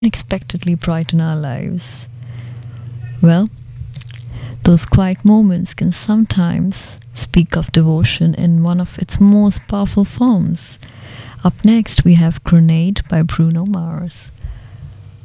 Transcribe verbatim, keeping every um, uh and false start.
unexpectedly brighten our lives? Well, those quiet moments can sometimes speak of devotion in one of its most powerful forms. Up next, we have Grenade by Bruno Mars.